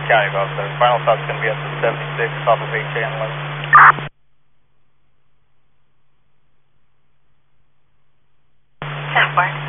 County Golf 7. Final stop's going to be up to 76 off of HA and 11. 10-4.